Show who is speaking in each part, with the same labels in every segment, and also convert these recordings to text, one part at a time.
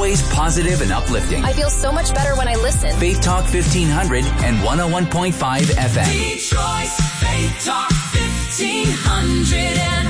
Speaker 1: always positive and uplifting.
Speaker 2: I feel so much better when I listen.
Speaker 1: Faith Talk 1500 and 101.5 FM.
Speaker 3: Detroit's Faith Talk 1500 and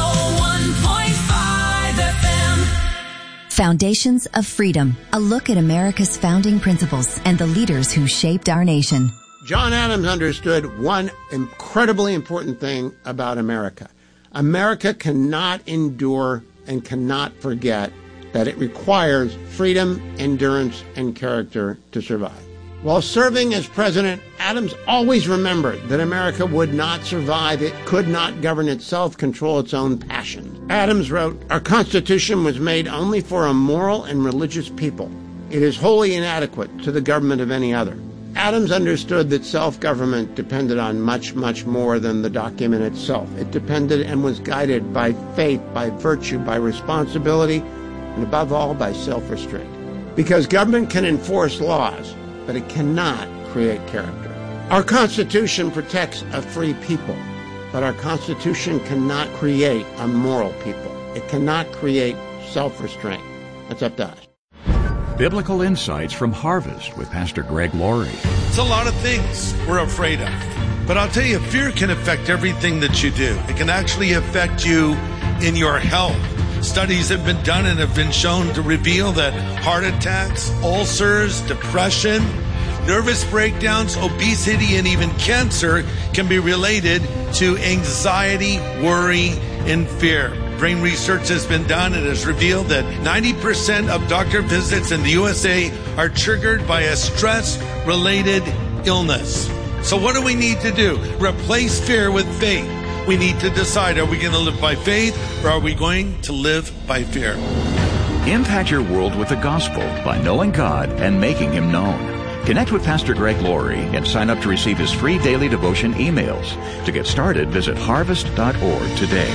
Speaker 3: 101.5 FM.
Speaker 4: Foundations of Freedom, a look at America's founding principles and the leaders who shaped our nation.
Speaker 5: John Adams understood one incredibly important thing about America. America cannot endure and cannot forget that it requires freedom, endurance, and character to survive. While serving as president, Adams always remembered that America would not survive. It could not govern itself, control its own passions. Adams wrote, "Our Constitution was made only for a moral and religious people. It is wholly inadequate to the government of any other." Adams understood that self-government depended on much, much more than the document itself. It depended and was guided by faith, by virtue, by responsibility, and above all, by self-restraint. Because government can enforce laws, but it cannot create character. Our Constitution protects a free people, but our Constitution cannot create a moral people. It cannot create self-restraint. That's up to us.
Speaker 6: Biblical Insights from Harvest with Pastor Greg Laurie.
Speaker 7: It's a lot of things we're afraid of. But I'll tell you, fear can affect everything that you do. It can actually affect you in your health. Studies have been done and have been shown to reveal that heart attacks, ulcers, depression, nervous breakdowns, obesity, and even cancer can be related to anxiety, worry, and fear. Brain research has been done and has revealed that 90% of doctor visits in the USA are triggered by a stress-related illness. So what do we need to do? Replace fear with faith. We need to decide, are we going to live by faith or are we going to live by fear?
Speaker 6: Impact your world with the gospel by knowing God and making Him known. Connect with Pastor Greg Laurie and sign up to receive his free daily devotion emails. To get started, visit harvest.org today.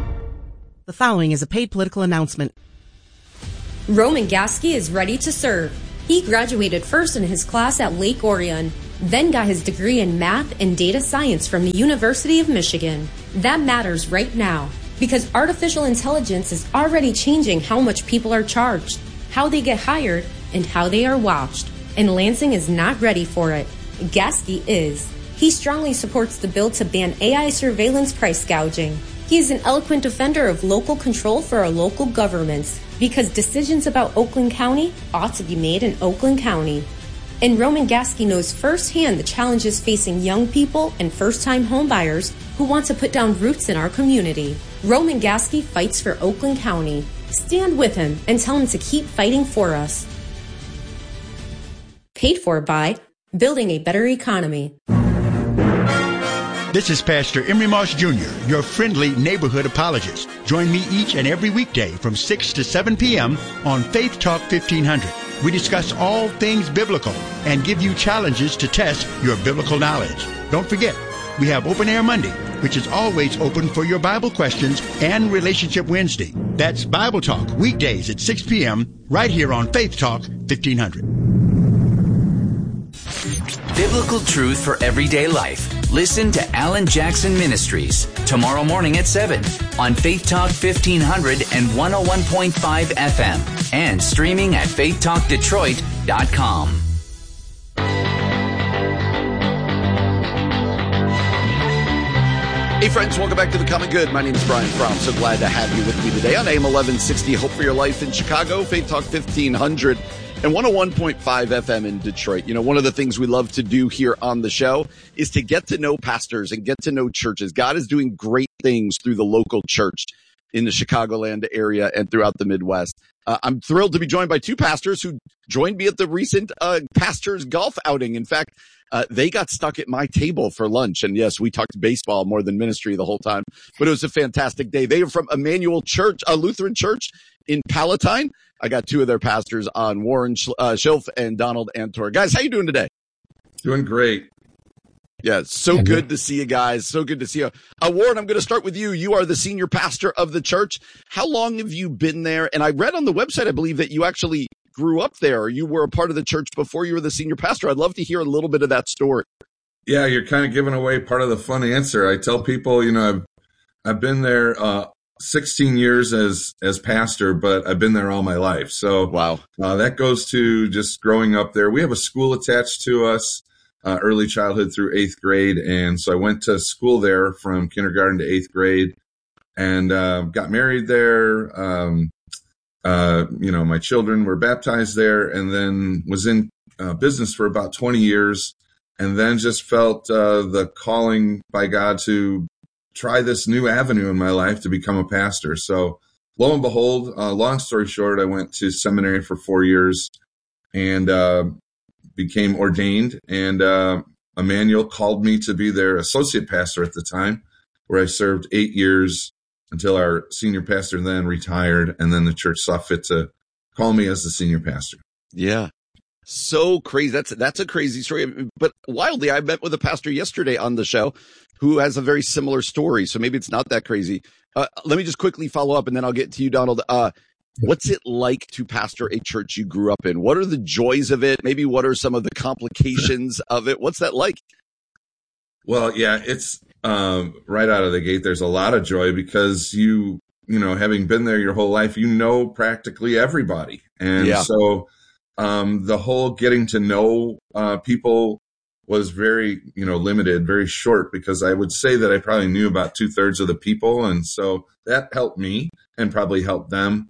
Speaker 8: The following is a paid political announcement.
Speaker 9: Roman Gaske is ready to serve. He graduated first in his class at Lake Orion, then got his degree in math and data science from the University of Michigan. That matters right now because artificial intelligence is already changing how much people are charged, how they get hired, and how they are watched. And Lansing is not ready for it. Gaske is. He strongly supports the bill to ban AI surveillance price gouging. He is an eloquent defender of local control for our local governments because decisions about Oakland County ought to be made in Oakland County. And Roman Gaske knows firsthand the challenges facing young people and first-time homebuyers who want to put down roots in our community. Roman Gaske fights for Oakland County. Stand with him and tell him to keep fighting for us. Paid for by Building a Better Economy.
Speaker 10: This is Pastor Emery Moss Jr., your friendly neighborhood apologist. Join me each and every weekday from 6 to 7 p.m. on Faith Talk 1500. We discuss all things biblical and give you challenges to test your biblical knowledge. Don't forget, we have Open Air Monday, which is always open for your Bible questions, and Relationship Wednesday. That's Bible Talk, weekdays at 6 p.m. right here on Faith Talk 1500.
Speaker 1: Biblical truth for everyday life. Listen to Alan Jackson Ministries tomorrow morning at 7 on Faith Talk 1500 and 101.5 FM and streaming at faithtalkdetroit.com.
Speaker 11: Hey friends, welcome back to The Common Good. My name is Brian Fromm. So glad to have you with me today on AM 1160, Hope for Your Life in Chicago, Faith Talk 1500. And 101.5 FM in Detroit. You know, one of the things we love to do here on the show is to get to know pastors and get to know churches. God is doing great things through the local church in the Chicagoland area and throughout the Midwest. I'm thrilled to be joined by two pastors who joined me at the recent pastors golf outing. In fact, they got stuck at my table for lunch. And yes, we talked baseball more than ministry the whole time, but it was a fantastic day. They are from Emmanuel Church, a Lutheran church in Palatine. I got two of their pastors on, Warren Schilf and Donald Antor. Guys, how you doing today?
Speaker 12: Doing great.
Speaker 11: Yeah, so good to see you guys. So good to see you. Warren, I'm going to start with you. You are the senior pastor of the church. How long have you been there? And I read on the website, I believe, that you actually grew up there. You were a part of the church before you were the senior pastor. I'd love to hear a little bit of that story.
Speaker 12: Yeah, you're kind of giving away part of the fun answer. I tell people, you know, I've been there 16 years as pastor, but I've been there all my life. So
Speaker 11: wow,
Speaker 12: that goes to just growing up there. We have a school attached to us, early childhood through 8th grade. And so I went to school there from kindergarten to 8th grade and got married there. My children were baptized there, and then was in business for about 20 years, and then just felt the calling by God to try this new avenue in my life to become a pastor. So lo and behold, long story short, I went to seminary for 4 years and became ordained, and Emmanuel called me to be their associate pastor at the time, where I served 8 years until our senior pastor then retired, and then the church saw fit to call me as the senior pastor.
Speaker 11: Yeah. So crazy. That's a crazy story. But wildly, I met with a pastor yesterday on the show who has a very similar story. So maybe it's not that crazy. Let me just quickly follow up, and then I'll get to you, Donald. What's it like to pastor a church you grew up in? What are the joys of it? Maybe what are some of the complications of it? What's that like?
Speaker 12: Well, yeah, it's right out of the gate, there's a lot of joy because having been there your whole life, practically everybody. And so the whole getting to know people was very, limited, very short, because I would say that I probably knew about 2/3 of the people. And so that helped me and probably helped them.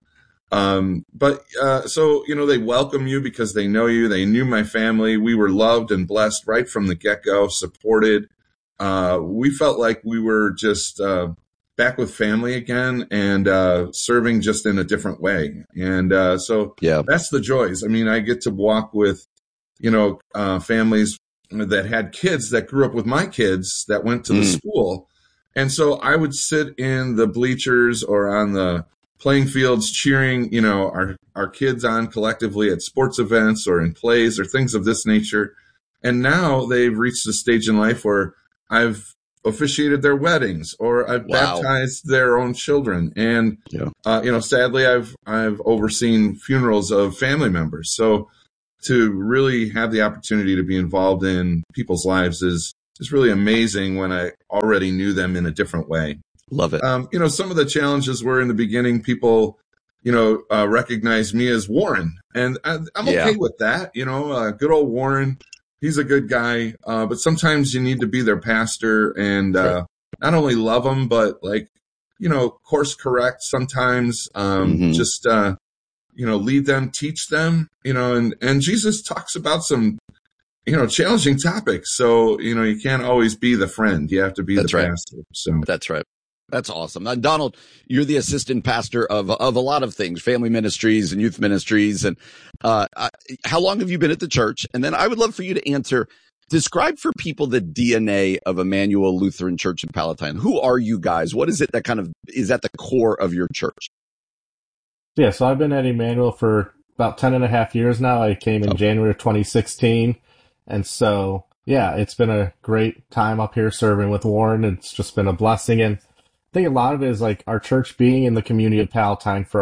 Speaker 12: So they welcome you because they know you. They knew my family. We were loved and blessed right from the get-go, supported. We felt like we were just back with family again, and serving just in a different way. And so that's the joys. I mean, I get to walk with, families that had kids that grew up with my kids that went to the school. And so I would sit in the bleachers or on the playing fields cheering, our kids on collectively at sports events or in plays or things of this nature. And now they've reached a stage in life where I've officiated their weddings, or I've baptized their own children. And, sadly, I've overseen funerals of family members. So to really have the opportunity to be involved in people's lives is really amazing when I already knew them in a different way.
Speaker 11: Love it.
Speaker 12: Some of the challenges were in the beginning, people, recognized me as Warren, and I'm okay with that. Good old Warren. He's a good guy, but sometimes you need to be their pastor and not only love them, but course correct sometimes, just lead them, teach them, and Jesus talks about some, challenging topics. So, you can't always be the friend. You have to be the pastor. So
Speaker 11: that's right. That's awesome. Now, Donald, you're the assistant pastor of a lot of things, family ministries and youth ministries. And how long have you been at the church? And then I would love for you to describe for people the DNA of Emmanuel Lutheran Church in Palatine. Who are you guys? What is it that kind of is at the core of your church?
Speaker 13: Yeah, so I've been at Emmanuel for about 10 and a half years now. I came in January of 2016. And so, it's been a great time up here serving with Warren. It's just been a blessing. And I think a lot of it is our church being in the community of Palatine for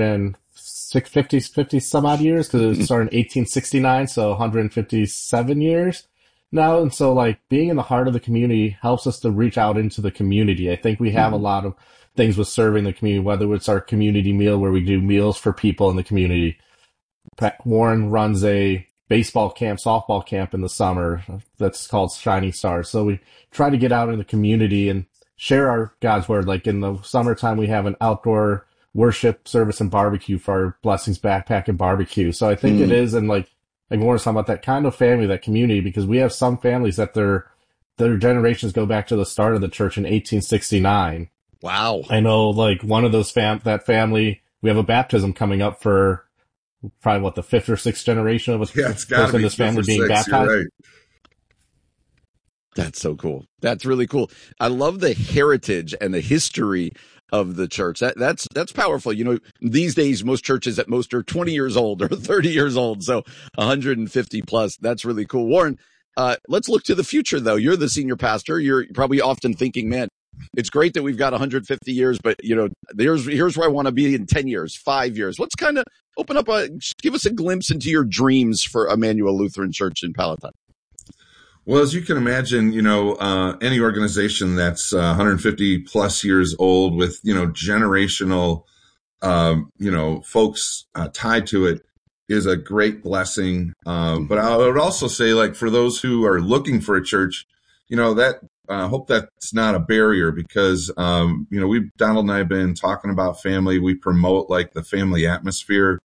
Speaker 13: 150 some odd years, because it started in 1869, so 157 years now. And so being in the heart of the community helps us to reach out into the community. I think we have a lot of things with serving the community, whether it's our community meal where we do meals for people in the community. Warren runs a baseball camp, softball camp in the summer that's called Shining Stars. So we try to get out in the community and share our God's word. In the summertime, we have an outdoor worship service and barbecue for our Blessings Backpack and Barbecue. So I think it is, and Warren's talking about that kind of family, that community, because we have some families that their generations go back to the start of the church in 1869.
Speaker 11: Wow.
Speaker 13: I know, one of those that family, we have a baptism coming up for probably the 5th or 6th generation of a person in this family being baptized.
Speaker 12: Right.
Speaker 11: That's so cool. That's really cool. I love the heritage and the history of the church. That's powerful. These days, most churches at most are 20 years old or 30 years old. So 150 plus. That's really cool. Warren, let's look to the future, though. You're the senior pastor. You're probably often thinking, man, it's great that we've got 150 years, but here's where I want to be in 10 years, 5 years. Let's kind of open up give us a glimpse into your dreams for Emmanuel Lutheran Church in Palatine.
Speaker 12: Well, as you can imagine, any organization that's 150 plus years old with, generational, folks tied to it is a great blessing. But I would also say, like, for those who are looking for a church, that hope that's not a barrier because, Donald and I have been talking about family. We promote like the family atmosphere.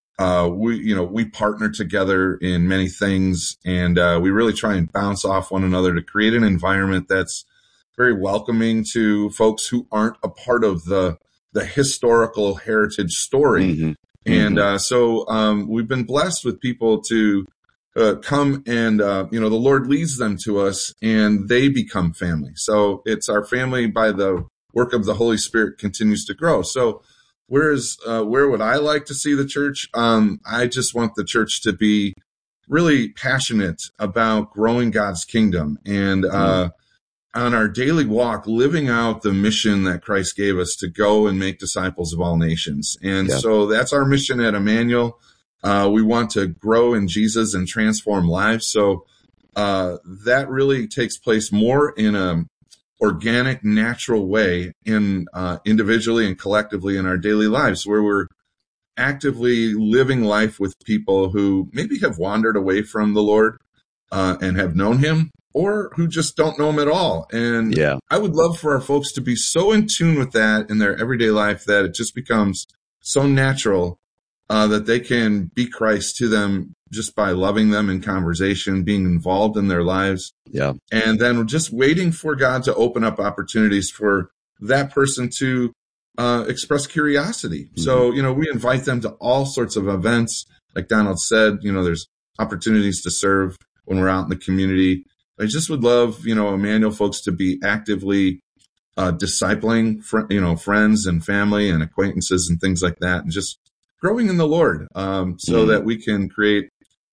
Speaker 12: We partner together in many things, and we really try and bounce off one another to create an environment that's very welcoming to folks who aren't a part of the historical heritage story. And so we've been blessed with people to come and, the Lord leads them to us and they become family. So it's our family by the work of the Holy Spirit continues to grow. So where would I like to see the church? I just want the church to be really passionate about growing God's kingdom and on our daily walk, living out the mission that Christ gave us to go and make disciples of all nations. And so that's our mission at Emmanuel. We want to grow in Jesus and transform lives. So that really takes place more in a organic, natural way in individually and collectively in our daily lives, where we're actively living life with people who maybe have wandered away from the Lord and have known him, or who just don't know him at all. And I would love for our folks to be so in tune with that in their everyday life that it just becomes so natural that they can be Christ to them just by loving them in conversation, being involved in their lives. And then just waiting for God to open up opportunities for that person to express curiosity. So, we invite them to all sorts of events. Like Donald said, there's opportunities to serve when we're out in the community. I just would love, Emmanuel folks to be actively discipling, friends and family and acquaintances and things like that, and just growing in the Lord, so that we can create,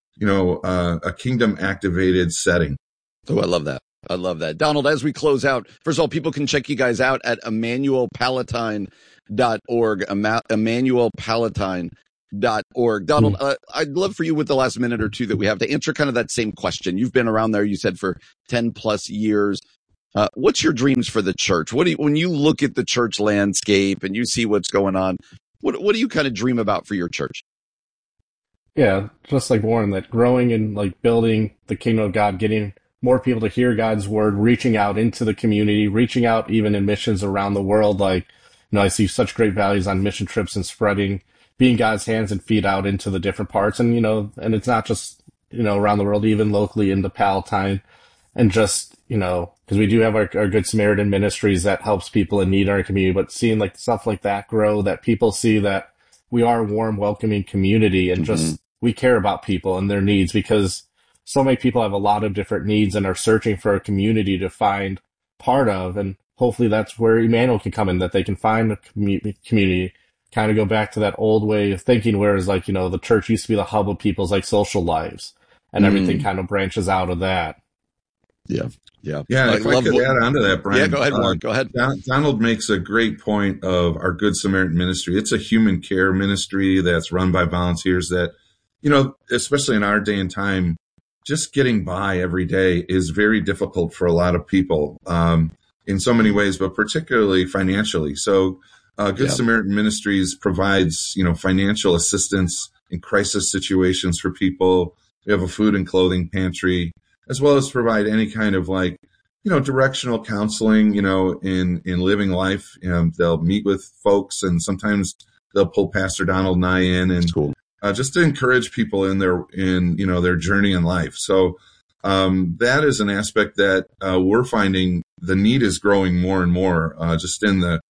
Speaker 12: a kingdom activated setting.
Speaker 11: Oh, I love that. I love that. Donald, as we close out, first of all, people can check you guys out at EmmanuelPalatine.org, EmmanuelPalatine.org. Donald, I'd love for you with the last minute or two that we have to answer kind of that same question. You've been around there, you said, for 10 plus years. What's your dreams for the church? When you look at the church landscape and you see what's going on, what do you kind of dream about for your church?
Speaker 13: Yeah, just like Warren, that growing and like building the kingdom of God, getting more people to hear God's word, reaching out into the community, reaching out even in missions around the world. Like, I see such great values on mission trips and spreading, being God's hands and feet out into the different parts. And, and it's not just, around the world, even locally in the Palatine, and just, because we do have our Good Samaritan ministries that helps people in need in our community, but seeing like stuff like that grow, that people see that we are a warm, welcoming community and just, we care about people and their needs, because so many people have a lot of different needs and are searching for a community to find part of. And hopefully that's where Emmanuel can come in, that they can find a community, kind of go back to that old way of thinking, whereas like, the church used to be the hub of people's like social lives, and everything kind of branches out of that.
Speaker 12: Yeah. If I could add on to that, Brian.
Speaker 11: Yeah, go ahead, Warren. Go ahead.
Speaker 12: Donald makes a great point of our Good Samaritan ministry. It's a human care ministry that's run by volunteers that, especially in our day and time, just getting by every day is very difficult for a lot of people in so many ways, but particularly financially. So Good Samaritan Ministries provides, financial assistance in crisis situations for people. We have a food and clothing pantry, as well as provide any kind of directional counseling, in living life. They'll meet with folks, and sometimes they'll pull Pastor Donald and I in, and just to encourage people in their journey in life. So that is an aspect that we're finding the need is growing more and more, just in the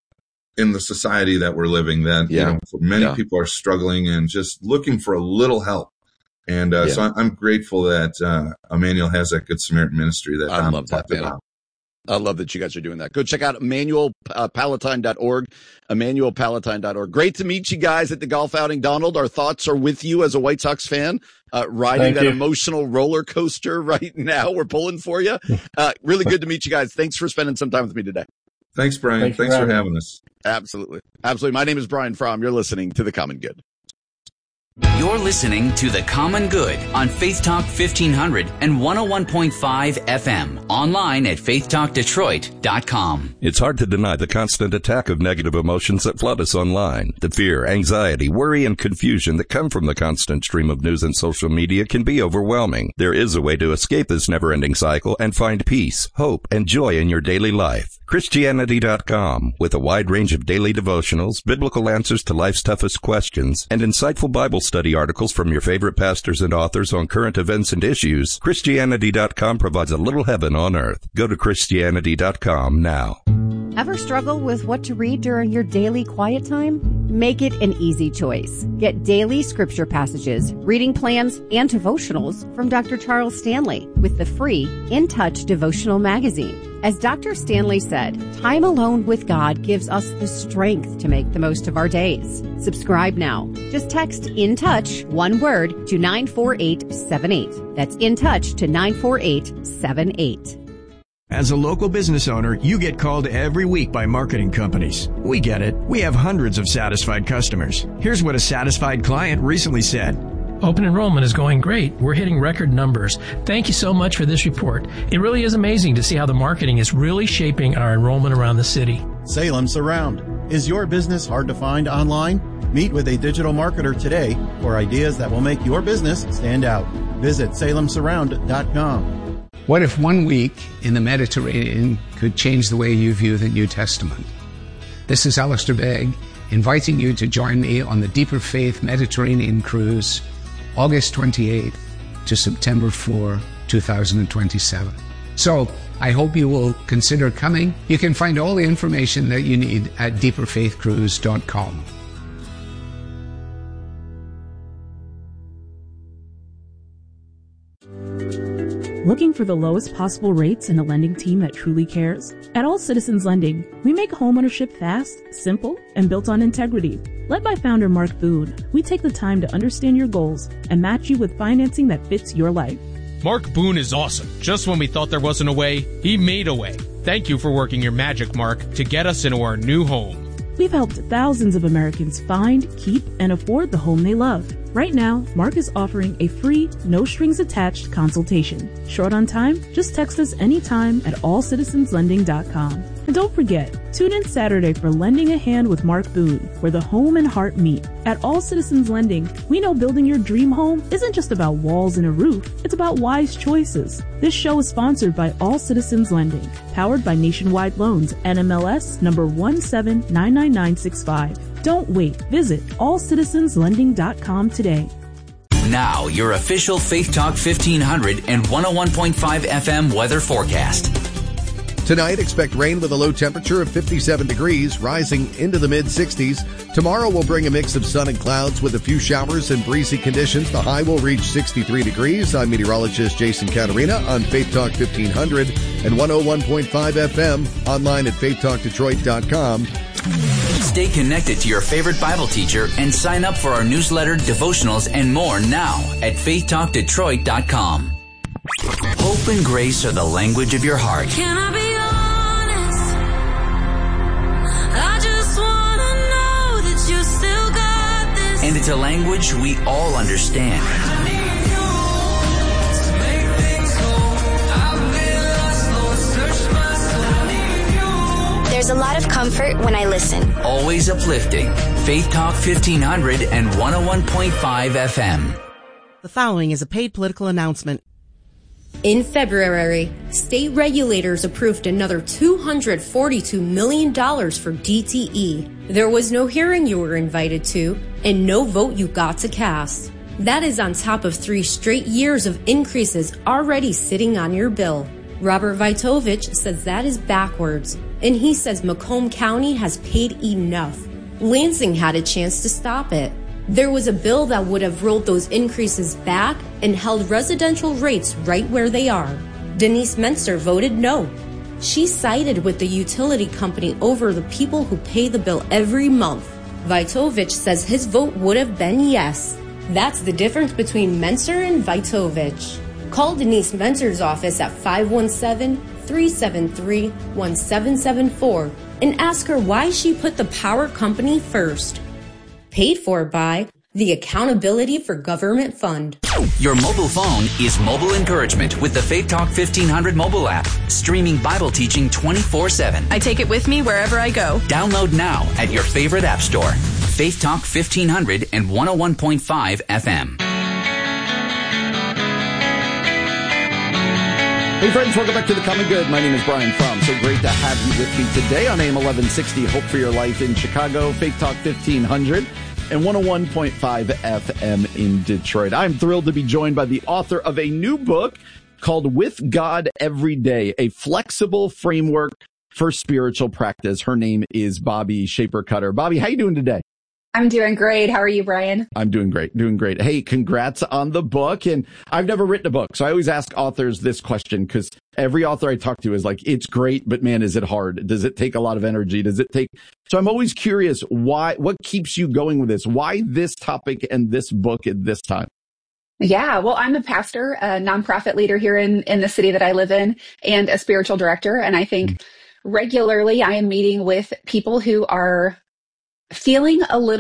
Speaker 12: society that we're living. That many people are struggling and just looking for a little help. And so I'm grateful that Emmanuel has that Good Samaritan ministry that
Speaker 11: I love that, man. I love that you guys are doing that. Go check out EmmanuelPalatine.org, EmmanuelPalatine.org. Great to meet you guys at the golf outing. Donald, our thoughts are with you as a White Sox fan, riding that emotional roller coaster right now. We're pulling for you. Really good to meet you guys. Thanks for spending some time with me today.
Speaker 12: Thanks, Brian. Thanks for having us.
Speaker 11: Absolutely. My name is Brian Fromm. You're listening to The Common Good.
Speaker 1: You're listening to The Common Good on Faith Talk 1500 and 101.5 FM. Online at faithtalkdetroit.com.
Speaker 14: It's hard to deny the constant attack of negative emotions that flood us online. The fear, anxiety, worry, and confusion that come from the constant stream of news and social media can be overwhelming. There is a way to escape this never-ending cycle and find peace, hope, and joy in your daily life. Christianity.com, with a wide range of daily devotionals, biblical answers to life's toughest questions, and insightful Bible study articles from your favorite pastors and authors on current events and issues. Christianity.com provides a little heaven on earth. Go to Christianity.com now.
Speaker 15: Ever struggle with what to read during your daily quiet time? Make it an easy choice. Get daily scripture passages, reading plans, and devotionals from Dr. Charles Stanley with the free In Touch devotional magazine. As Dr. Stanley said, time alone with God gives us the strength to make the most of our days. Subscribe now. Just text In Touch, one word, to 94878. That's In Touch to 94878.
Speaker 16: As a local business owner, you get called every week by marketing companies. We get it. We have hundreds of satisfied customers. Here's what a satisfied client recently said.
Speaker 17: Open enrollment is going great. We're hitting record numbers. Thank you so much for this report. It really is amazing to see how the marketing is really shaping our enrollment around the city.
Speaker 18: Salem Surround. Is your business hard to find online? Meet with a digital marketer today for ideas that will make your business stand out. Visit salemsurround.com.
Speaker 19: What if 1 week in the Mediterranean could change the way you view the New Testament? This is Alistair Begg, inviting you to join me on the Deeper Faith Mediterranean Cruise, August 28 to September 4, 2027. So, I hope you will consider coming. You can find all the information that you need at deeperfaithcruise.com.
Speaker 20: Looking for the lowest possible rates and a lending team that truly cares? At All Citizens Lending, we make homeownership fast, simple, and built on integrity. Led by founder Mark Boone, we take the time to understand your goals and match you with financing that fits your life.
Speaker 21: Mark Boone is awesome. Just when we thought there wasn't a way, he made a way. Thank you for working your magic, Mark, to get us into our new home.
Speaker 20: We've helped thousands of Americans find, keep, and afford the home they love. Right now, Mark is offering a free, no-strings-attached consultation. Short on time? Just text us anytime at allcitizenslending.com. And don't forget, tune in Saturday for Lending a Hand with Mark Boone, where the home and heart meet. At All Citizens Lending, we know building your dream home isn't just about walls and a roof, it's about wise choices. This show is sponsored by All Citizens Lending, powered by Nationwide Loans, NMLS number 1799965. Don't wait. Visit allcitizenslending.com today.
Speaker 1: Now, your official Faith Talk 1500 and 101.5 FM weather forecast.
Speaker 22: Tonight, expect rain with a low temperature of 57 degrees, rising into the mid-60s. Tomorrow will bring a mix of sun and clouds with a few showers and breezy conditions. The high will reach 63 degrees. I'm meteorologist Jason Caterina on Faith Talk 1500 and 101.5 FM, online at faithtalkdetroit.com.
Speaker 1: Stay connected to your favorite Bible teacher and sign up for our newsletter, devotionals, and more now at faithtalkdetroit.com. Hope and grace are the language of your heart.
Speaker 3: Can I be honest? I just want to know that you still got this.
Speaker 1: And it's a language we all understand.
Speaker 2: There's a lot of comfort when I listen.
Speaker 1: Always uplifting. Faith Talk 1500 and 101.5 FM.
Speaker 8: The following is a paid political announcement.
Speaker 9: In February, state regulators approved another $242 million for DTE. There was no hearing you were invited to, and no vote you got to cast. That is on top of 3 straight years of increases already sitting on your bill. Robert Vitovich says that is backwards, and he says Macomb County has paid enough. Lansing had a chance to stop it. There was a bill that would have rolled those increases back and held residential rates right where they are. Denise Menster voted no. She sided with the utility company over the people who pay the bill every month. Vitovich says his vote would have been yes. That's the difference between Menster and Vitovich. Call Denise Menster's office at 517-373-1774 and ask her why she put the power company first. Paid for by The Accountability for Government Fund.
Speaker 1: Your mobile phone is mobile encouragement with the Faith Talk 1500 mobile app, streaming Bible teaching 24/7.
Speaker 4: I take it with me wherever I go.
Speaker 1: Download now at your favorite app store. Faith Talk 1500 and 101.5 FM.
Speaker 11: Hey friends, welcome back to The Common Good. My name is Brian Fromm. So great to have you with me today on AM 1160, Hope for Your Life in Chicago, Faith Talk 1500, and 101.5 FM in Detroit. I'm thrilled to be joined by the author of a new book called With God Every Day, a flexible framework for spiritual practice. Her name is Bobby Shaper-Cutter. Bobby, how you doing today?
Speaker 5: I'm doing great. How are you, Brian?
Speaker 11: I'm doing great. Hey, congrats on the book. And I've never written a book, so I always ask authors this question because every author I talk to is like, it's great, but man, is it hard? Does it take a lot of energy? So I'm always curious, what keeps you going with this? Why this topic and this book at this time?
Speaker 5: Yeah, well, I'm a pastor, a nonprofit leader here in the city that I live in, and a spiritual director. And I think regularly I am meeting with people who are feeling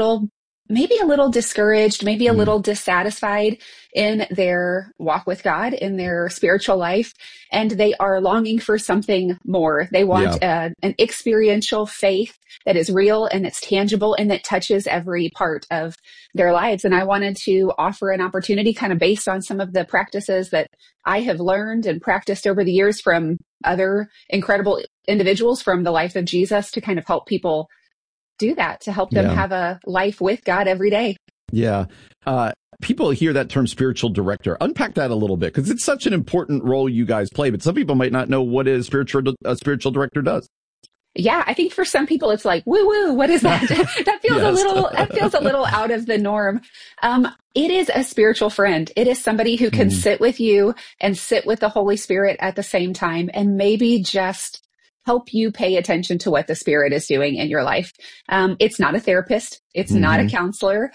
Speaker 5: maybe a little discouraged, maybe a little dissatisfied in their walk with God, in their spiritual life, and they are longing for something more. They want an experiential faith that is real and that's tangible and that touches every part of their lives. And I wanted to offer an opportunity kind of based on some of the practices that I have learned and practiced over the years from other incredible individuals from the life of Jesus to kind of help people do that, to help them have a life with God every day. Yeah. People hear that term spiritual director. Unpack that a little bit because it's such an important role you guys play, but some people might not know what a spiritual director does. Yeah, I think for some people it's like, woo woo, what is that? That feels a little out of the norm. It is a spiritual friend. It is somebody who can sit with you and sit with the Holy Spirit at the same time and maybe just help you pay attention to what the Spirit is doing in your life. It's not a therapist. It's not a counselor.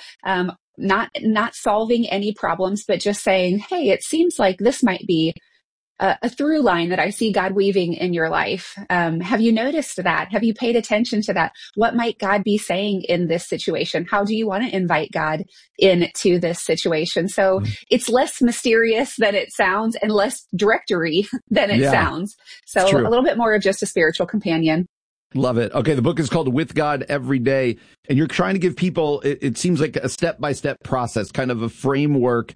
Speaker 5: Not solving any problems, but just saying, hey, it seems like this might be a through line that I see God weaving in your life. Have you noticed that? Have you paid attention to that? What might God be saying in this situation? How do you want to invite God into this situation? So it's less mysterious than it sounds and less directory than it sounds. So a little bit more of just a spiritual companion. Love it. Okay, the book is called With God Every Day, and you're trying to give people, it seems like a step-by-step process, kind of a framework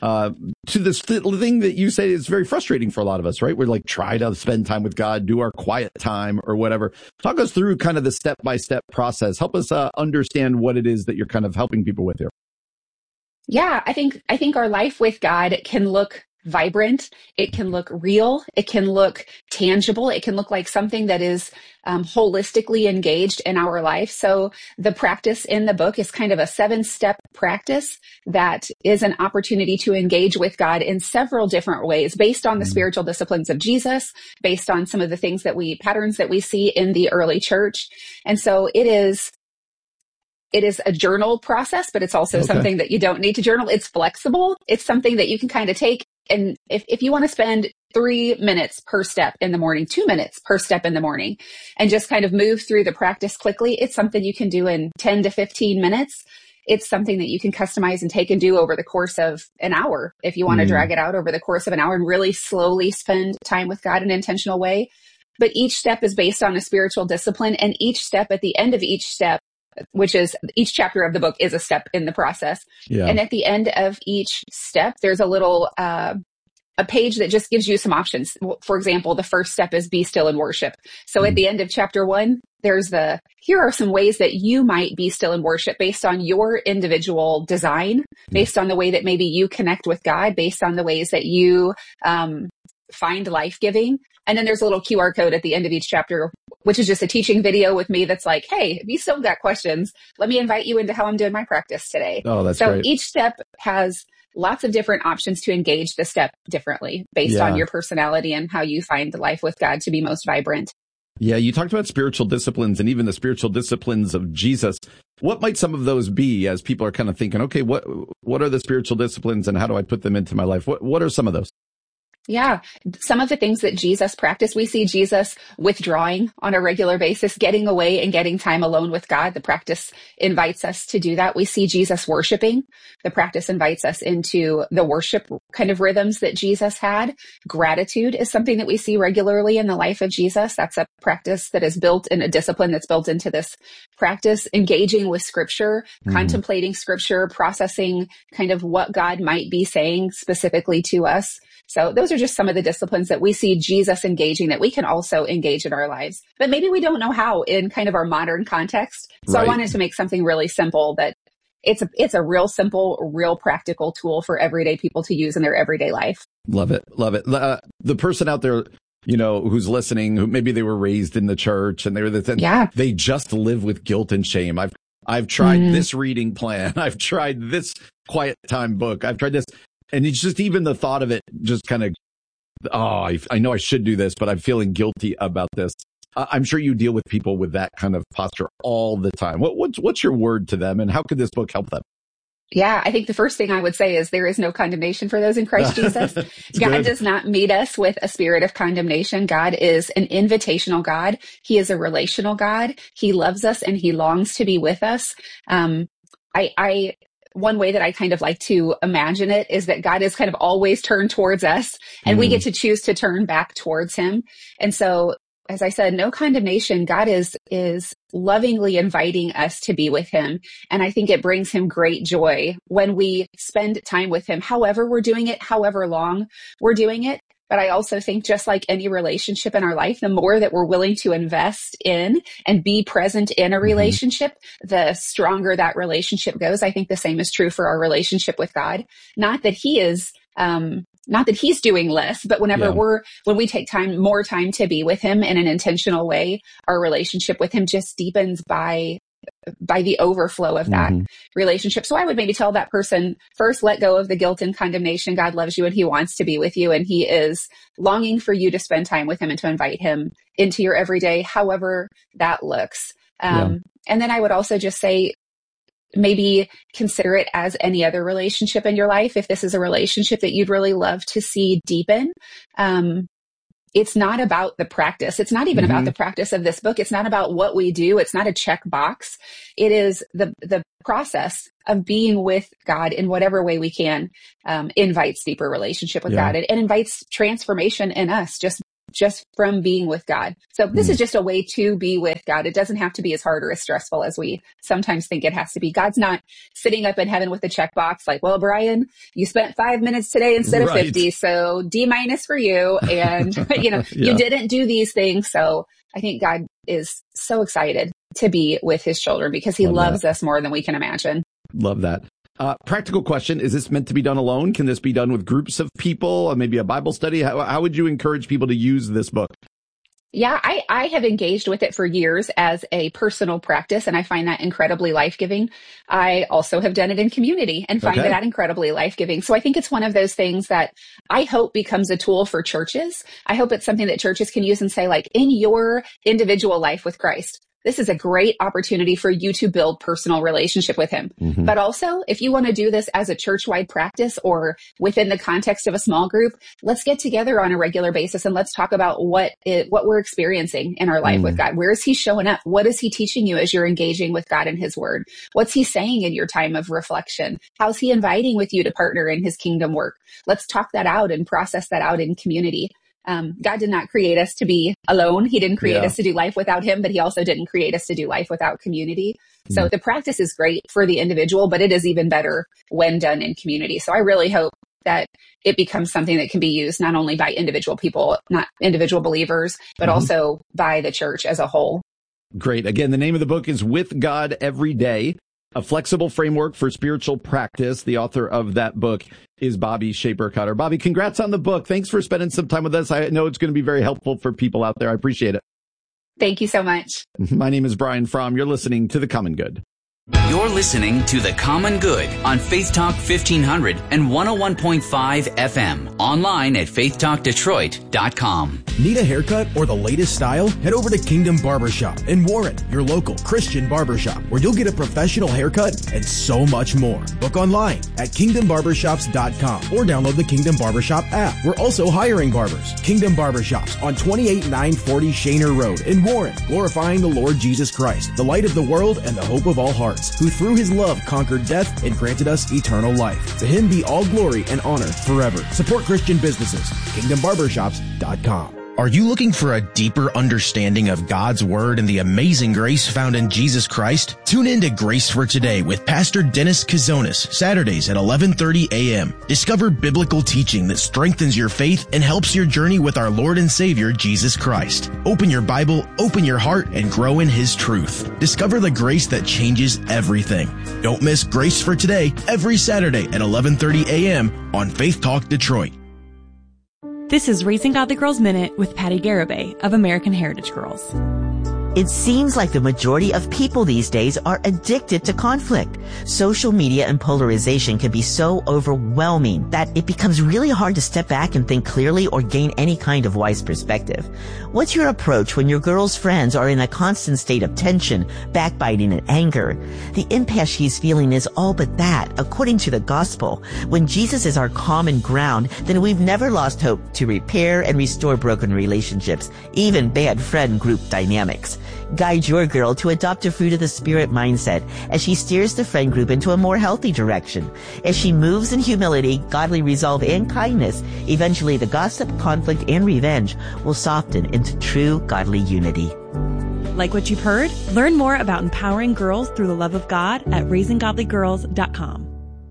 Speaker 5: to this thing that you say is very frustrating for a lot of us, right? We're like, try to spend time with God, do our quiet time or whatever. Talk us through kind of the step-by-step process. Help us understand what it is that you're kind of helping people with here. Yeah, I think our life with God can look vibrant. It can look real. It can look tangible. It can look like something that is holistically engaged in our life. So the practice in the book is kind of a 7-step practice that is an opportunity to engage with God in several different ways based on the spiritual disciplines of Jesus, based on some of the patterns that we see in the early church. And so it is a journal process, but it's also something that you don't need to journal. It's flexible. It's something that you can kind of take. And if you want to spend 3 minutes per step in the morning, 2 minutes per step in the morning, and just kind of move through the practice quickly, it's something you can do in 10 to 15 minutes. It's something that you can customize and take and do over the course of an hour. If you want to drag it out over the course of an hour and really slowly spend time with God in an intentional way. But each step is based on a spiritual discipline, and each step at the end of each step, which is each chapter of the book is a step in the process. Yeah. And at the end of each step, there's a little, a page that just gives you some options. For example, the first step is be still and worship. So at the end of chapter 1, there's here are some ways that you might be still in worship based on your individual design, based on the way that maybe you connect with God, based on the ways that you, find life-giving. And then there's a little QR code at the end of each chapter, which is just a teaching video with me that's like, hey, if you still got questions, let me invite you into how I'm doing my practice today. Oh, that's great. So each step has lots of different options to engage the step differently based on your personality and how you find life with God to be most vibrant. Yeah, you talked about spiritual disciplines and even the spiritual disciplines of Jesus. What might some of those be as people are kind of thinking, okay, what are the spiritual disciplines and how do I put them into my life? What are some of those? Yeah. Some of the things that Jesus practiced, we see Jesus withdrawing on a regular basis, getting away and getting time alone with God. The practice invites us to do that. We see Jesus worshiping. The practice invites us into the worship kind of rhythms that Jesus had. Gratitude is something that we see regularly in the life of Jesus. That's a practice that is built in a discipline that's built into this practice. Engaging with Scripture, contemplating Scripture, processing kind of what God might be saying specifically to us. So those are just some of the disciplines that we see Jesus engaging that we can also engage in our lives. But maybe we don't know how in kind of our modern context. So I wanted to make something really simple that it's a real simple, real practical tool for everyday people to use in their everyday life.
Speaker 6: Love it. Love it. The person out there, who's listening, who maybe they were raised in the church and they just live with guilt and shame. I've tried this reading plan. I've tried this quiet time book. I've tried this. And it's just even the thought of it just kind of, I know I should do this, but I'm feeling guilty about this. I'm sure you deal with people with that kind of posture all the time. What's your word to them, and how could this book help them?
Speaker 5: Yeah, I think the first thing I would say is there is no condemnation for those in Christ Jesus. God does not meet us with a spirit of condemnation. God is an invitational God. He is a relational God. He loves us and he longs to be with us. One way that I kind of like to imagine it is that God is kind of always turned towards us and we get to choose to turn back towards him. And so, as I said, no condemnation. God is lovingly inviting us to be with him. And I think it brings him great joy when we spend time with him, however we're doing it, however long we're doing it. But I also think just like any relationship in our life, the more that we're willing to invest in and be present in a relationship, the stronger that relationship goes. I think the same is true for our relationship with God. Not that he's doing less, but when we take more time to be with him in an intentional way, our relationship with him just deepens by the overflow of that relationship. So I would maybe tell that person, first, let go of the guilt and condemnation. God loves you and he wants to be with you. And he is longing for you to spend time with him and to invite him into your everyday, however that looks. And then I would also just say, maybe consider it as any other relationship in your life. If this is a relationship that you'd really love to see deepen, it's not about the practice. It's not even about the practice of this book. It's not about what we do. It's not a check box. It is the process of being with God in whatever way we can, invites deeper relationship with God and invites transformation in us just from being with God. So this is just a way to be with God. It doesn't have to be as hard or as stressful as we sometimes think it has to be. God's not sitting up in heaven with a checkbox like, well, Brian, you spent 5 minutes today instead of 50. So D- for you. And, you didn't do these things. So I think God is so excited to be with his children because he loves us more than we can imagine. Love that.
Speaker 6: Practical question. Is this meant to be done alone? Can this be done with groups of people, maybe a Bible study? How would you encourage people to use this book?
Speaker 5: Yeah, I have engaged with it for years as a personal practice, and I find that incredibly life-giving. I also have done it in community and find that incredibly life-giving. So I think it's one of those things that I hope becomes a tool for churches. I hope it's something that churches can use and say, like, in your individual life with Christ, this is a great opportunity for you to build personal relationship with him. But also, if you want to do this as a church-wide practice or within the context of a small group, let's get together on a regular basis and let's talk about what we're experiencing in our life with God. Where is he showing up? What is he teaching you as you're engaging with God and his word? What's he saying in your time of reflection? How's he inviting with you to partner in his kingdom work? Let's talk that out and process that out in community. God did not create us to be alone. He didn't create us to do life without him, but he also didn't create us to do life without community. So the practice is great for the individual, but it is even better when done in community. So I really hope that it becomes something that can be used not only by individual people, not individual believers, but also by the church as a whole.
Speaker 6: Great. Again, the name of the book is With God Every Day, a flexible framework for spiritual practice. The author of that book is Bobby Shaper-Cotter. Bobby, congrats on the book. Thanks for spending some time with us. I know it's going to be very helpful for people out there. I appreciate it.
Speaker 5: Thank you so much.
Speaker 6: My name is Brian Fromm. You're listening to The Common Good.
Speaker 1: You're listening to The Common Good on Faith Talk 1500 and 101.5 FM. Online at faithtalkdetroit.com.
Speaker 7: Need a haircut or the latest style? Head over to Kingdom Barbershop in Warren, your local Christian barbershop, where you'll get a professional haircut and so much more. Book online at kingdombarbershops.com or download the Kingdom Barbershop app. We're also hiring barbers. Kingdom Barbershops on 28940 Shaner Road in Warren, glorifying the Lord Jesus Christ, the light of the world and the hope of all hearts, who through his love conquered death and granted us eternal life. To him be all glory and honor forever. Support Christian businesses. KingdomBarbershops.com. Are you looking for a deeper understanding of God's Word and the amazing grace found in Jesus Christ? Tune in to Grace for Today with Pastor Dennis Kazonis, Saturdays at 11:30 a.m. Discover biblical teaching that strengthens your faith and helps your journey with our Lord and Savior, Jesus Christ. Open your Bible, open your heart, and grow in His truth. Discover the grace that changes everything. Don't miss Grace for Today every Saturday at 11:30 a.m. on Faith Talk Detroit.
Speaker 10: This is Raising Godly Girls Minute with Patty Garibay of American Heritage Girls.
Speaker 23: It seems like the majority of people these days are addicted to conflict. Social media and polarization can be so overwhelming that it becomes really hard to step back and think clearly or gain any kind of wise perspective. What's your approach when your girl's friends are in a constant state of tension, backbiting, and anger? The impasse she's feeling is all but that, according to the gospel. When Jesus is our common ground, then we've never lost hope to repair and restore broken relationships, even bad friend group dynamics. Guide your girl to adopt a fruit of the Spirit mindset as she steers the friend group into a more healthy direction. As she moves in humility, godly resolve, and kindness, eventually the gossip, conflict, and revenge will soften into true godly unity.
Speaker 10: Like what you've heard? Learn more about empowering girls through the love of God at raisinggodlygirls.com.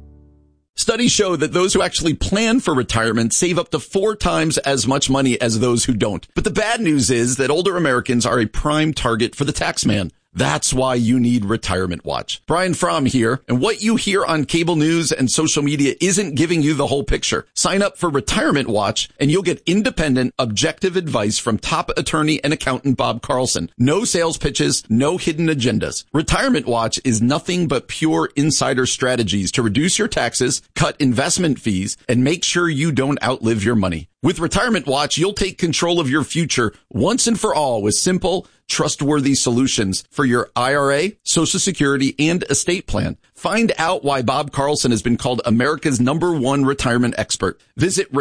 Speaker 6: Studies show that those who actually plan for retirement save up to 4 times as much money as those who don't. But the bad news is that older Americans are a prime target for the tax man. That's why you need Retirement Watch. Brian Fromm here, and what you hear on cable news and social media isn't giving you the whole picture. Sign up for Retirement Watch, and you'll get independent, objective advice from top attorney and accountant Bob Carlson. No sales pitches, no hidden agendas. Retirement Watch is nothing but pure insider strategies to reduce your taxes, cut investment fees, and make sure you don't outlive your money. With Retirement Watch, you'll take control of your future once and for all with simple, trustworthy solutions for your IRA, Social Security, and estate plan. Find out why Bob Carlson has been called America's #1 retirement expert. Visit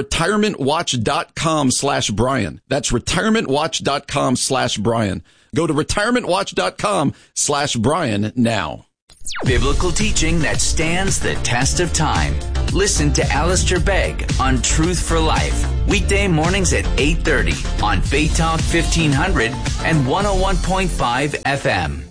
Speaker 6: retirementwatch.com/Brian. That's retirementwatch.com/Brian. Go to retirementwatch.com/Brian now.
Speaker 1: Biblical teaching that stands the test of time. Listen to Alistair Begg on Truth for Life. Weekday mornings at 8:30 on Faith Talk 1500 and 101.5 FM.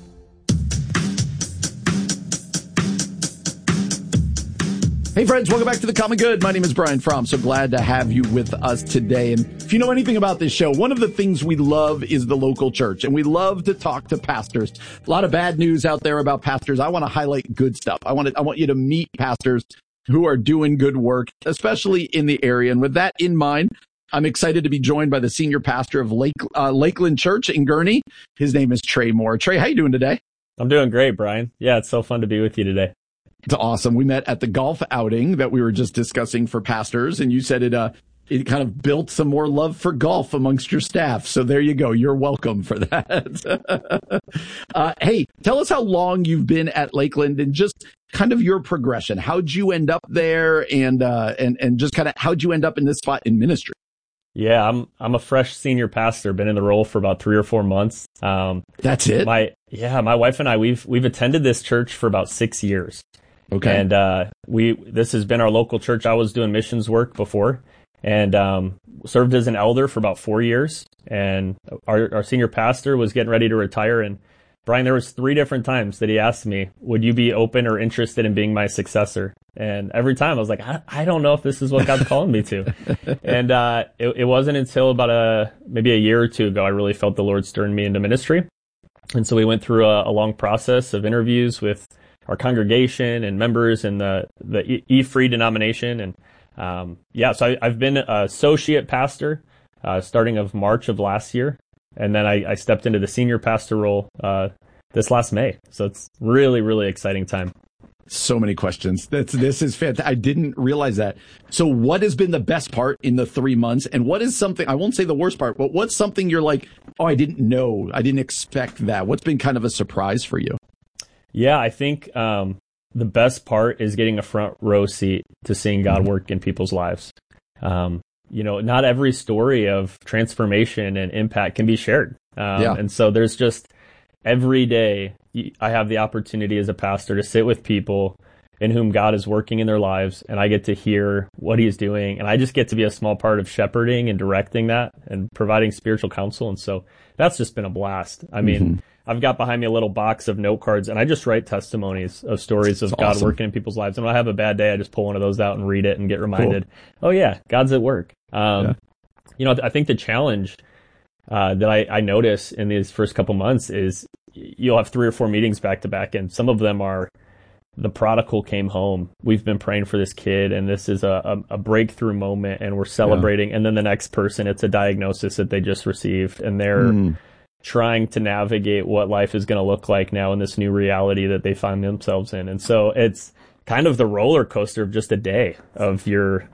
Speaker 6: Hey friends, welcome back to The Common Good. My name is Brian Fromm. So glad to have you with us today. And if you know anything about this show, one of the things we love is the local church, and we love to talk to pastors. A lot of bad news out there about pastors. I want to highlight good stuff. I want you to meet pastors who are doing good work, especially in the area. And with that in mind, I'm excited to be joined by the senior pastor of Lakeland Church in Gurnee. His name is Trey Moore. Trey, how you doing today?
Speaker 24: I'm doing great, Brian. Yeah, it's so fun to be with you today.
Speaker 6: It's awesome. We met at the golf outing that we were just discussing for pastors, and you said it kind of built some more love for golf amongst your staff. So there you go. You're welcome for that. Hey, tell us how long you've been at Lakeland and just kind of your progression. How'd you end up there, and just kind of how'd you end up in this spot in ministry?
Speaker 24: Yeah, I'm a fresh senior pastor. Been in the role for about 3 or 4 months.
Speaker 6: That's it.
Speaker 24: My wife and I we've attended this church for about 6 years.
Speaker 6: Okay.
Speaker 24: And this has been our local church. I was doing missions work before, and served as an elder for about 4 years. And our senior pastor was getting ready to retire. And Brian, there was 3 different times that he asked me, "Would you be open or interested in being my successor?" And every time I was like, I don't know if this is what God's calling me to. And it wasn't until about maybe a year or 2 ago I really felt the Lord stirring me into ministry. And so we went through a long process of interviews with our congregation and members in the E-Free denomination. And so I've been associate pastor starting of March of last year. And then I stepped into the senior pastor role this last May. So it's really, really exciting time.
Speaker 6: So many questions. This is fantastic. I didn't realize that. So what has been the best part in the 3 months? And what is something, I won't say the worst part, but what's something you're like, oh, I didn't know. I didn't expect that. What's been kind of a surprise for you?
Speaker 24: Yeah, I think the best part is getting a front row seat to seeing God work in people's lives. Not every story of transformation and impact can be shared. And so there's just every day I have the opportunity as a pastor to sit with people in whom God is working in their lives, and I get to hear what he's doing, and I just get to be a small part of shepherding and directing that and providing spiritual counsel. And so that's just been a blast. I mean, I've got behind me a little box of note cards, and I just write testimonies of stories of God working in people's lives. And when I have a bad day, I just pull one of those out and read it and get reminded, oh yeah, God's at work. I think the challenge that I notice in these first couple months is you'll have 3 or 4 meetings back to back, and some of them are the prodigal came home. We've been praying for this kid, and this is a breakthrough moment, and we're celebrating. And then the next person, it's a diagnosis that they just received, and they're trying to navigate what life is going to look like now in this new reality that they find themselves in. And so it's kind of the roller coaster of just a day of your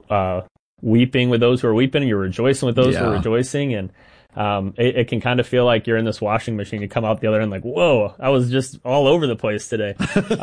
Speaker 24: weeping with those who are weeping, and you're rejoicing with those who are rejoicing. And it can kind of feel like you're in this washing machine. You come out the other end like, whoa, I was just all over the place today.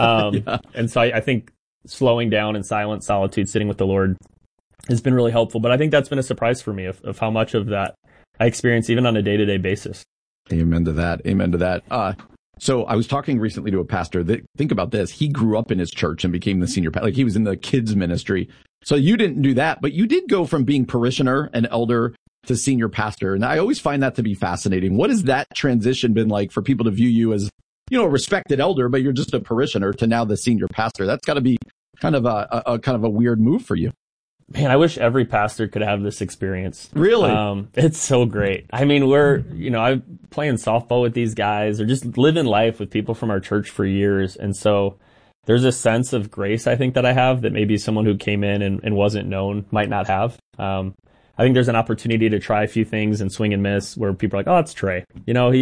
Speaker 24: And so I think slowing down in silent solitude, sitting with the Lord has been really helpful. But I think that's been a surprise for me of how much of that I experience even on a day-to-day basis.
Speaker 6: Amen to that. Amen to that. So I was talking recently to a pastor that, think about this. He grew up in his church and became the senior pastor. Like, he was in the kids ministry. So you didn't do that, but you did go from being parishioner and elder to senior pastor. And I always find that to be fascinating. What has that transition been like for people to view you as, a respected elder, but you're just a parishioner, to now the senior pastor? That's got to be kind of a weird move for you.
Speaker 24: Man, I wish every pastor could have this experience.
Speaker 6: Really?
Speaker 24: It's so great. I mean, I'm playing softball with these guys, or just living life with people from our church for years. And so there's a sense of grace, I think, that I have that maybe someone who came in and wasn't known might not have. I think there's an opportunity to try a few things and swing and miss where people are like, oh, it's Trey. We know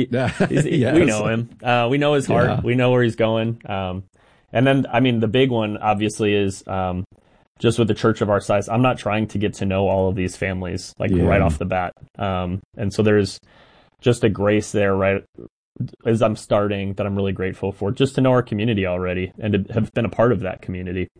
Speaker 24: him. We know his heart. Yeah. We know where he's going. And then, the big one obviously is, just with the church of our size, I'm not trying to get to know all of these families right off the bat. And so there's just a grace there, right, as I'm starting, that I'm really grateful for, just to know our community already and to have been a part of that community.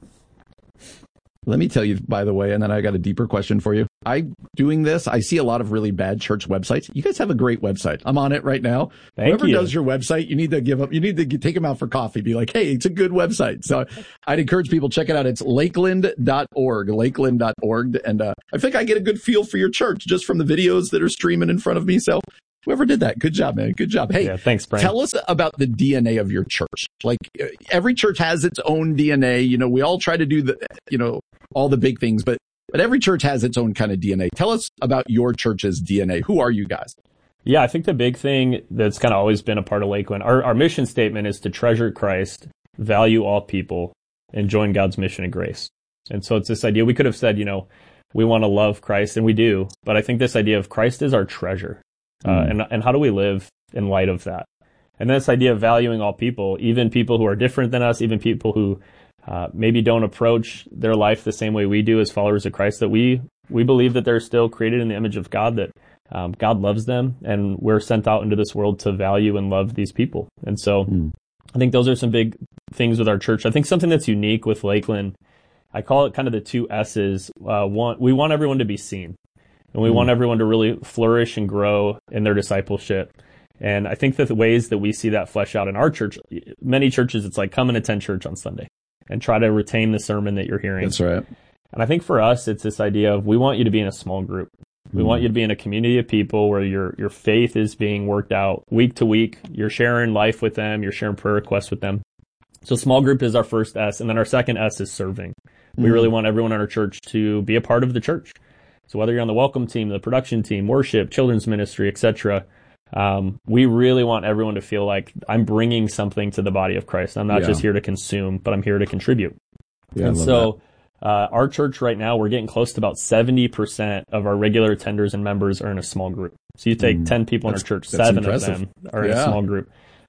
Speaker 6: Let me tell you, by the way, and then I got a deeper question for you. Doing this, I see a lot of really bad church websites. You guys have a great website. I'm on it right now. Whoever does your website, you need to take them out for coffee. Be like, hey, it's a good website. So I'd encourage people, check it out. It's lakeland.org, lakeland.org. And I think I get a good feel for your church just from the videos that are streaming in front of me. So whoever did that, good job, man. Good job. Hey,
Speaker 24: thanks, Brian.
Speaker 6: Tell us about the DNA of your church. Like, every church has its own DNA. We all try to do all the big things, but every church has its own kind of DNA. Tell us about your church's DNA. Who are you guys?
Speaker 24: Yeah, I think the big thing that's kind of always been a part of Lakeland, our mission statement is to treasure Christ, value all people, and join God's mission and grace. And so it's this idea, we could have said, we want to love Christ, and we do, but I think this idea of Christ is our treasure. And how do we live in light of that? And this idea of valuing all people, even people who are different than us, even people who maybe don't approach their life the same way we do as followers of Christ, that we believe that they're still created in the image of God, that God loves them, and we're sent out into this world to value and love these people. And so I think those are some big things with our church. I think something that's unique with Lakeland, I call it kind of the 2 S's. We want everyone to be seen, and we want everyone to really flourish and grow in their discipleship. And I think that the ways that we see that flesh out in our church, many churches, it's like, come and attend church on Sunday and try to retain the sermon that you're hearing.
Speaker 6: That's right.
Speaker 24: And I think for us, it's this idea of, we want you to be in a small group. We want you to be in a community of people where your faith is being worked out week to week. You're sharing life with them. You're sharing prayer requests with them. So small group is our first S. And then our second S is serving. We really want everyone in our church to be a part of the church. So whether you're on the welcome team, the production team, worship, children's ministry, etc., we really want everyone to feel like, I'm bringing something to the body of Christ. I'm not just here to consume, but I'm here to contribute.
Speaker 6: Yeah,
Speaker 24: and so our church right now, we're getting close to about 70% of our regular attenders and members are in a small group. So you take 10 people in our church, 7 of them are in a small group.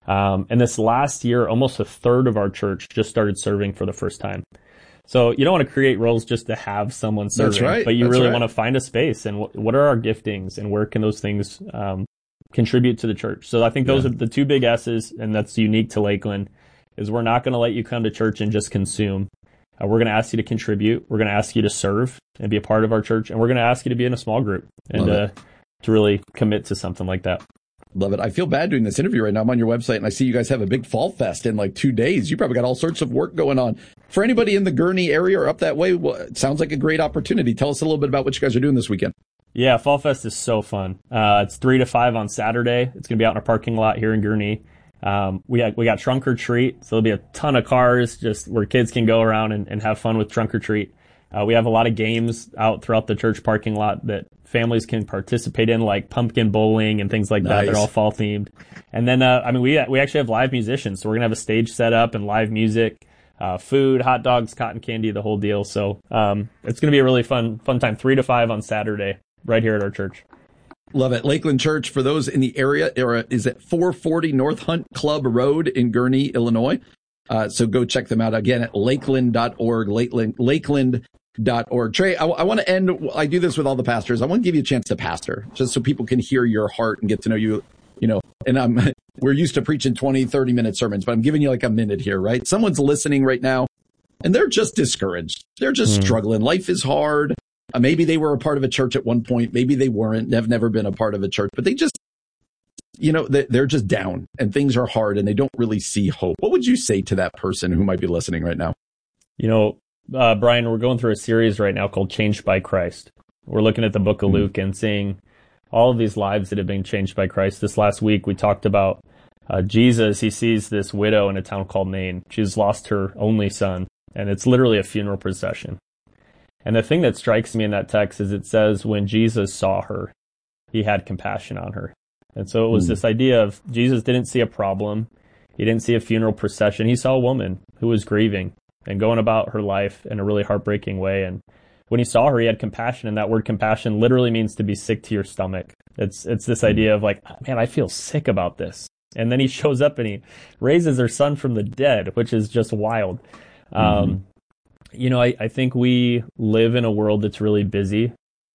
Speaker 24: And this last year, almost a third of our church just started serving for the first time. So you don't want to create roles just to have someone serving,
Speaker 6: That's right.
Speaker 24: but you
Speaker 6: That's
Speaker 24: really
Speaker 6: right.
Speaker 24: want to find a space and what are our giftings and where can those things contribute to the church. So I think those are the two big S's, and that's unique to Lakeland, is we're not going to let you come to church and just consume. We're going to ask you to contribute. We're going to ask you to serve and be a part of our church. And we're going to ask you to be in a small group and to really commit to something like that.
Speaker 6: Love it. I feel bad doing this interview right now. I'm on your website and I see you guys have a big fall fest in like 2 days. You probably got all sorts of work going on. For anybody in the Gurnee area or up that way, well, it sounds like a great opportunity. Tell us a little bit about what you guys are doing this weekend.
Speaker 24: Yeah, Fall Fest is so fun. It's 3 to 5 on Saturday. It's going to be out in our parking lot here in Gurnee. We got Trunk or Treat, so there'll be a ton of cars just where kids can go around and have fun with Trunk or Treat. We have a lot of games out throughout the church parking lot that families can participate in, like pumpkin bowling and things like that. They're all fall themed. And then, we actually have live musicians, so we're gonna have a stage set up and live music, food, hot dogs, cotton candy, the whole deal. So, it's gonna be a really fun time. 3 to 5 on Saturday, right here at our church.
Speaker 6: Love it. Lakeland Church, for those in the area, is at 440 North Hunt Club Road in Gurnee, Illinois. So go check them out again at lakeland.org, lakeland.org. Trey, I want to end, I do this with all the pastors. I want to give you a chance to pastor, just so people can hear your heart and get to know you, and we're used to preaching 20, 30-minute sermons, but I'm giving you like a minute here, right? Someone's listening right now, and they're just discouraged. They're just struggling. Life is hard. Maybe they were a part of a church at one point. Maybe they weren't. They've never been a part of a church, but they just, they're just down and things are hard and they don't really see hope. What would you say to that person who might be listening right now?
Speaker 24: Brian, we're going through a series right now called Changed by Christ. We're looking at the book of Luke and seeing all of these lives that have been changed by Christ. This last week, we talked about Jesus. He sees this widow in a town called Nain. She's lost her only son, and it's literally a funeral procession. And the thing that strikes me in that text is it says when Jesus saw her, he had compassion on her. And so it was this idea of Jesus didn't see a problem. He didn't see a funeral procession. He saw a woman who was grieving and going about her life in a really heartbreaking way. And when he saw her, he had compassion. And that word compassion literally means to be sick to your stomach. It's this idea of like, man, I feel sick about this. And then he shows up and he raises her son from the dead, which is just wild. I think we live in a world that's really busy.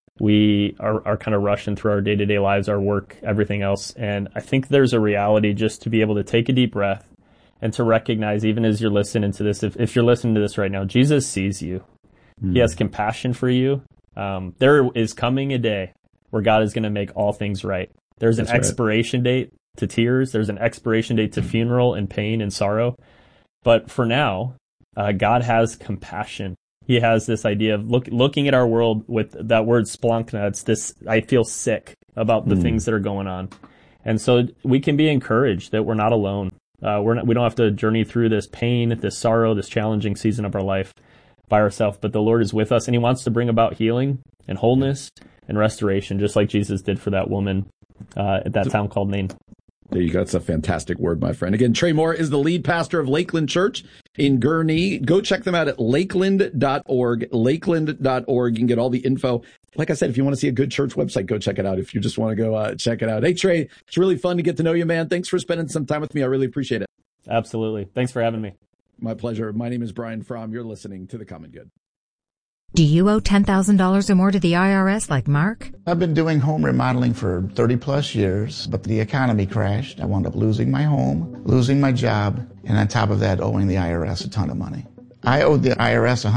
Speaker 24: We are kind of rushing through our day-to-day lives, our work, everything else. And I think there's a reality just to be able to take a deep breath and to recognize, even as you're listening to this, if you're listening to this right now, Jesus sees you. He has compassion for you. There is coming a day where God is going to make all things right. There's an expiration date to tears. There's an expiration date to funeral and pain and sorrow. But for now, God has compassion. He has this idea of looking at our world with that word splankna. It's this, I feel sick about the things that are going on. And so we can be encouraged that we're not alone. We don't have to journey through this pain, this sorrow, this challenging season of our life by ourselves, but the Lord is with us and he wants to bring about healing and wholeness and restoration, just like Jesus did for that woman at that town called Nain.
Speaker 6: There you go. That's a fantastic word, my friend. Again, Trey Moore is the lead pastor of Lakeland Church in Gurnee. Go check them out at lakeland.org, lakeland.org. You can get all the info. Like I said, if you want to see a good church website, go check it out. If you just want to go check it out. Hey, Trey, it's really fun to get to know you, man. Thanks for spending some time with me. I really appreciate it.
Speaker 24: Absolutely. Thanks for having me.
Speaker 6: My pleasure. My name is Brian Fromm. You're listening to The Common Good.
Speaker 12: Do you owe $10,000 or more to the IRS like Mark?
Speaker 13: I've been doing home remodeling for 30 plus years, but the economy crashed. I wound up losing my home, losing my job, and on top of that, owing the IRS a ton of money. I owed the IRS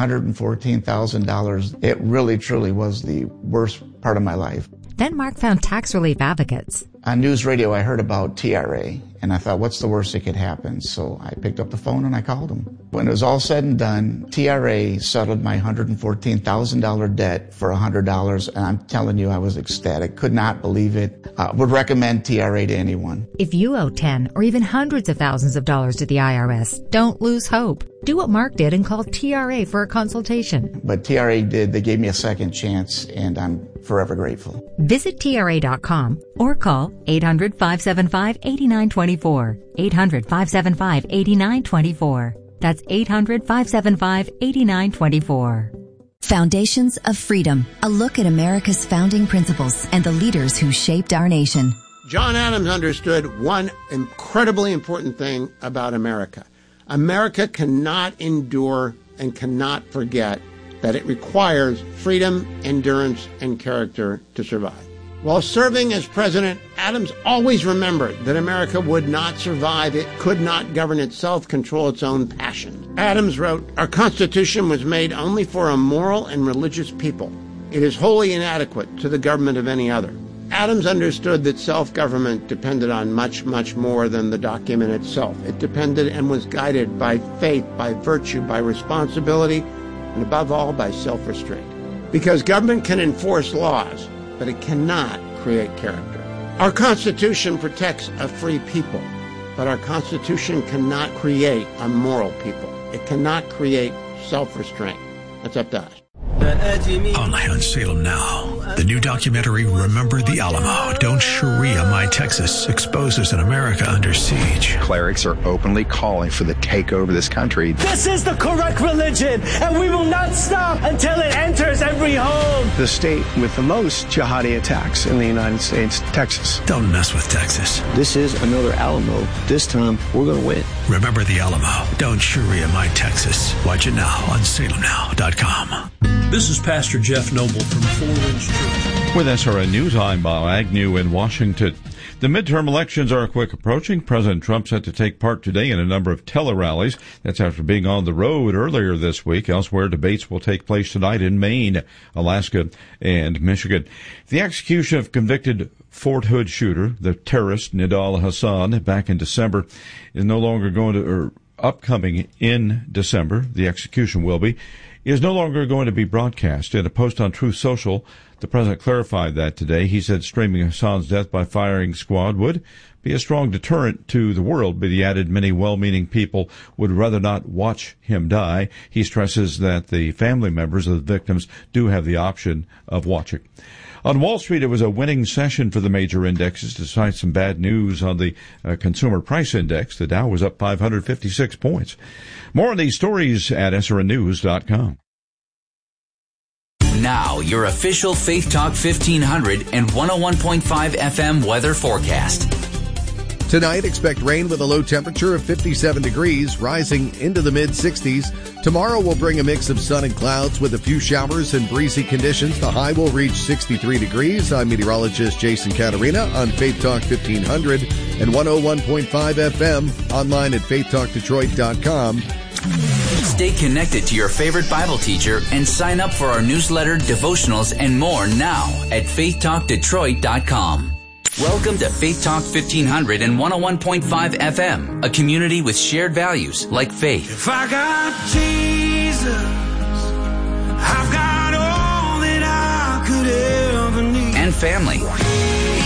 Speaker 13: $114,000. It really, truly was the worst part of my life.
Speaker 12: Then Mark found tax relief advocates.
Speaker 13: On news radio, I heard about TRA, and I thought, what's the worst that could happen? So I picked up the phone and I called them. When it was all said and done, TRA settled my $114,000 debt for $100, and I'm telling you, I was ecstatic. Could not believe it. Would recommend TRA to anyone.
Speaker 12: If you owe 10 or even hundreds of thousands of dollars to the IRS, don't lose hope. Do what Mark did and call TRA for a consultation.
Speaker 13: But TRA did. They gave me a second chance, and I'm forever grateful.
Speaker 12: Visit TRA.com or call 800-575-8924. 800-575-8924. That's 800-575-8924.
Speaker 14: Foundations of Freedom, a look at America's founding principles and the leaders who shaped our nation. John Adams understood one incredibly important thing about America. America cannot endure and cannot forget that it requires freedom, endurance, and character to survive. While serving as president, Adams always remembered that America would not survive. It could not govern itself, control its own passions. Adams wrote, "Our Constitution was made only for a moral and religious people. It is wholly inadequate to the government of any other." Adams understood that self-government depended on much, much more than the document itself. It depended and was guided by faith, by virtue, by responsibility, and above all, by self-restraint. Because government can enforce laws, but it cannot create character. Our Constitution protects a free people, but our Constitution cannot create a moral people. It cannot create self-restraint. That's up to us.
Speaker 15: Online on Salem Now. The new documentary, Remember the Alamo, Don't Sharia My Texas, exposes an America under siege.
Speaker 16: Clerics are openly calling for the takeover of this country.
Speaker 17: This is the correct religion, and we will not stop until it enters every home.
Speaker 25: The state with the most jihadi attacks in the United States, Texas.
Speaker 15: Don't mess with Texas.
Speaker 25: This is another Alamo. This time, we're going to win.
Speaker 15: Remember the Alamo, Don't Sharia My Texas. Watch it now on salemnow.com.
Speaker 26: This is Pastor Jeff Noble from Four Winds Church.
Speaker 27: With SRN News, I'm Bob Agnew in Washington. The midterm elections are quick approaching. President Trump set to take part today in a number of tele-rallies. That's after being on the road earlier this week. Elsewhere, debates will take place tonight in Maine, Alaska, and Michigan. The execution of convicted Fort Hood shooter, the terrorist Nidal Hasan, back in December, is no longer upcoming in December. The execution will be. Is no longer going to be broadcast. In a post on Truth Social, the president clarified that today. He said streaming Hassan's death by firing squad would be a strong deterrent to the world, but he added many well-meaning people would rather not watch him die. He stresses that the family members of the victims do have the option of watching. On Wall Street, it was a winning session for the major indexes, despite some bad news on the consumer price index. The Dow was up 556 points. More on these stories at srnnews.com.
Speaker 1: Now, your official Faith Talk 1500 and 101.5 FM weather forecast.
Speaker 22: Tonight, expect rain with a low temperature of 57 degrees, rising into the mid-60s. Tomorrow will bring a mix of sun and clouds with a few showers and breezy conditions. The high will reach 63 degrees. I'm meteorologist Jason Caterina on Faith Talk 1500 and 101.5 FM, online at faithtalkdetroit.com.
Speaker 1: Stay connected to your favorite Bible teacher and sign up for our newsletter, devotionals, and more now at faithtalkdetroit.com. Welcome to Faith Talk 1500 and 101.5 FM, a community with shared values like faith.
Speaker 3: If I got Jesus, I've got all that I could ever need.
Speaker 1: And family.